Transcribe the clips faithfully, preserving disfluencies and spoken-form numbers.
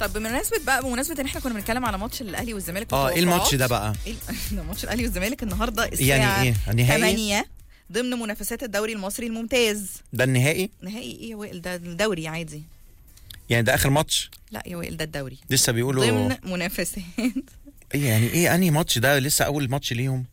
طب بمناسبه بقى بمناسبه ان احنا كنا بنتكلم على ماتش الاهلي والزمالك، اه ايه الماتش ده بقى؟ ايه ده ماتش الاهلي والزمالك النهارده الساعه يعني ايه نهائي ثمانية ضمن منافسات الدوري المصري الممتاز. ده النهائي؟ نهائي ايه يا وائل؟ ده الدوري عادي يعني ده اخر ماتش؟ لا يا وائل ده الدوري لسه بيقولوا ضمن منافسات. ايه يعني ايه انهي ماتش ده؟ لسه اول ماتش ليهم.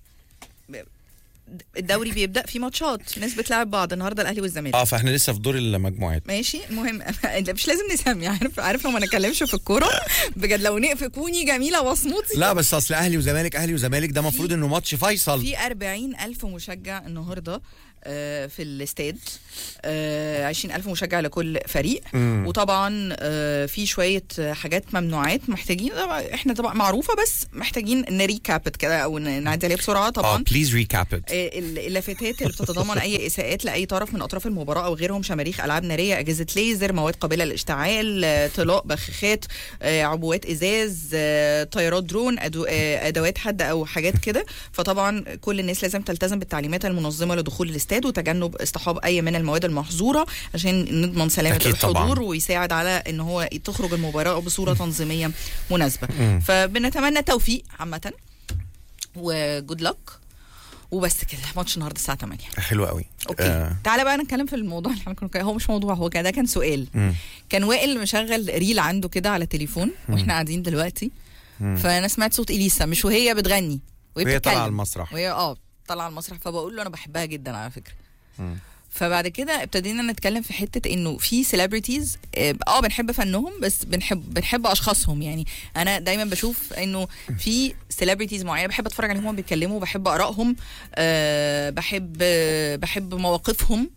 الدوري بيبدا في ماتشات، ناس بتلعب بعض النهارده الاهلي والزمالك. اه فاحنا لسه في دور المجموعات. ماشي المهم مش لازم نسمي، عارف عارف لو ما نتكلمش في الكوره بجد، لو نقفكوني جميله وصموتي. لا بس اصل اهلي وزمالك اهلي وزمالك ده المفروض انه ماتش فيصل. في أربعين ألف مشجع النهارده في الاستاد، عشرين ألف مشجع لكل فريق. مم. وطبعا في شويه حاجات ممنوعات محتاجين طبعا، احنا طبعا معروفه بس محتاجين نريكابت كده او نعدي عليها بسرعه. طبعا اه بليز ريكابت. اللافتات اللي بتتضمن اي اساءات لاي طرف من اطراف المباراه او غيرهم: شماريخ، العاب ناريه، اجهزه ليزر، مواد قابله للاشتعال، طلاء، بخاخات، عبوات ازاز، طيارات درون، ادوات حاده او حاجات كده. فطبعا كل الناس لازم تلتزم بالتعليمات المنظمه لدخول الاستاد وتجنب اصطحاب اي من المواد المحظوره عشان نضمن سلامه الحضور طبعاً. ويساعد على ان هو تخرج المباراه بصوره تنظيميه مناسبه. فبنتمنى توفيق عامه وجود لك وبس كده. ماتش النهارده الساعه ثمانية. حلو قوي. اوكي آه. تعالى بقى نتكلم في الموضوع اللي احنا كنا، هو مش موضوع، هو كده كان سؤال. م. كان وائل مشغل ريل عنده كده على تليفون واحنا قاعدين دلوقتي، م. فانا سمعت صوت اليسا مش وهي بتغني وهي, وهي طالعه على المسرح، وهي اه طالعه على المسرح، فبقول له انا بحبها جدا على فكره. م. فبعد كده ابتدينا نتكلم في حته انه في سيلبرتيز اه بنحب فنهم بس بنحب بنحب اشخاصهم. يعني انا دايما بشوف انه في سيلبرتيز معينه بحب اتفرج عليهم بيتكلموا، بحب ارائهم، أه بحب بحب مواقفهم.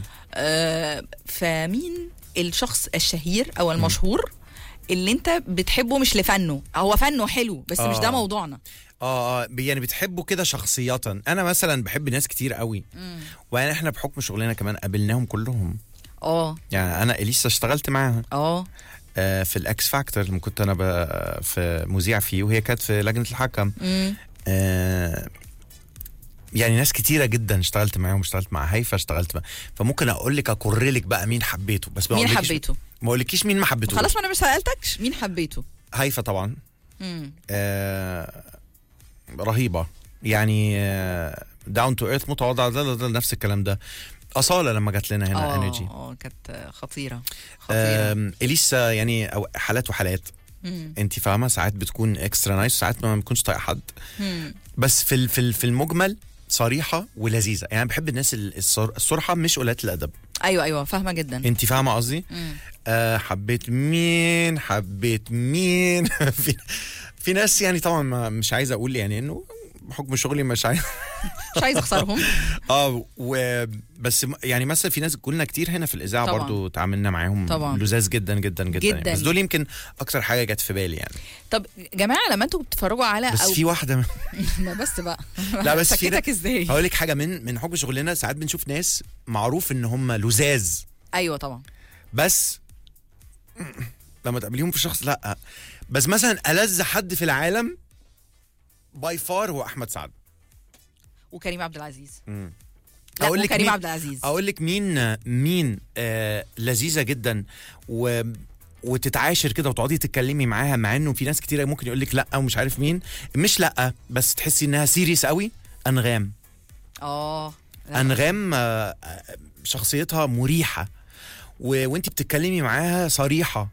أه فمين الشخص الشهير او المشهور اللي انت بتحبه مش لفنه؟ هو فنه حلو بس آه. مش ده موضوعنا. اه يعني بتحبوا كده شخصية. انا مثلا بحب ناس كتير قوي، وانا احنا بحكم شغلنا كمان قابلناهم كلهم. اه يعني انا اليسا اشتغلت معاها اه في الاكس فاكتور لما كنت انا في مذيع فيه، وهي كانت في لجنة الحكم. آه يعني ناس كتيرة جدا اشتغلت معاهم، اشتغلت مع هيفا، اشتغلت مع، فممكن اقول لك اقر لك بقى مين حبيته، بس مين حبيته ما اقولكيش مين ما حبيتوش. خلاص ما انا مش سألتكش مين حبيته. هيفا طبعا. امم آه رهيبة يعني، داون تو ايرث، متواضعة، ده, ده نفس الكلام ده. أصالة لما جات لنا هنا انرجي اه كانت خطيرة خطيرة. إليسا يعني أو حالات وحالات، انت فاهمة، ساعات بتكون اكسترا نايس، ساعات ما بتكونش طايقة حد. مم. بس في في في المجمل صريحة ولذيذة. يعني بحب الناس الصرحة مش قلة الأدب. ايوه ايوه فاهمة جدا. انت فاهمة قصدي؟ آه حبيت مين حبيت مين في في ناس يعني طبعا ما مش عايز اقول يعني انه بحكم شغلي مش عايز مش عايز اخسرهم. اه وبس يعني مثلا في ناس قلنا كتير هنا في الاذاعه برضو تعاملنا معاهم لذاذ جدا جدا جدا, جداً. يعني. بس دول يمكن اكتر حاجه جت في بالي يعني. طب جماعه لما انتوا بتتفرجوا على بس أو... في واحده من... لا بس بقى لا بس في ازاي هقول لك حاجه، من من حكم شغلنا ساعات بنشوف ناس معروف ان هم لذاذ. ايوه طبعا. بس لما تقابليهم في شخص لا. بس مثلا ألذ حد في العالم باي فار هو احمد سعد وكريم عبد العزيز. امم اقول لك كريم عبد العزيز اقول لك مين مين آه لذيذه جدا و وتتعاشر كده وتقعدي تتكلمي معاها، مع انه في ناس كتير ممكن يقول لك لا ومش عارف مين، مش لا بس تحسي انها سيريس قوي. انغام. اه انغام آه شخصيتها مريحه و... وانت بتتكلمي معاها صريحه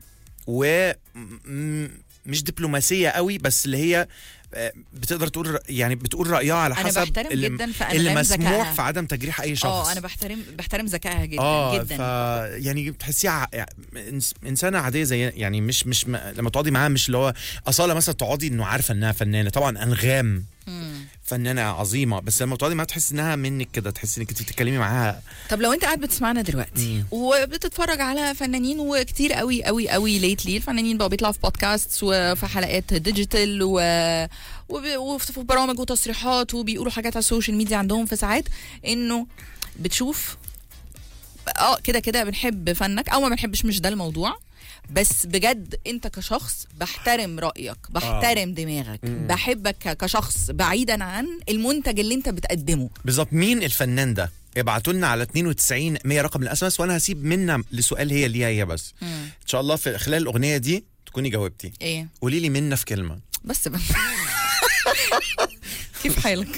ومش دبلوماسيه قوي، بس اللي هي بتقدر تقول يعني بتقول رأيها على حسب أنا بحترم اللي, جدا في اللي مسموح ذكاها. في عدم تجريح اي شخص. اه انا بحترم بحترم ذكائها جدا آه جدا. ف يعني بتحسيها انسانه عاديه زي يعني مش مش م... لما تقعدي معاها مش اللي هو اصاله مثلا تقعدي انه عارفه انها فنانه. طبعا انغام مم. فنانه عظيمه، بس لما تقعدي معاها تحس انها منك كده، تحس انك انت بتتكلمي معاها. طب لو انت قاعد بتسمعنا دلوقتي مم. وبتتفرج على فنانين وكتير قوي قوي قوي ليتلي الفنانين بقوا بيطلعوا في بودكاست وفي حلقات ديجيتال و وفي برامج وتصريحات وبيقولوا حاجات على السوشيال ميديا عندهم، في ساعات انه بتشوف اه كده كده بنحب فنك او ما بنحبش، مش ده الموضوع، بس بجد انت كشخص بحترم رأيك، بحترم آه. دماغك، مم. بحبك كشخص بعيدا عن المنتج اللي انت بتقدمه. بالظبط. مين الفنان ده؟ ابعتوا لنا على اتنين وتسعين مية رقم الاس ام اس، وانا هسيب منا لسؤال هي ليها هي بس. مم. ان شاء الله في خلال الاغنيه دي تكوني جاوبتي. ايه؟ قولي لي منا في كلمه بس بقى. كيف حالك؟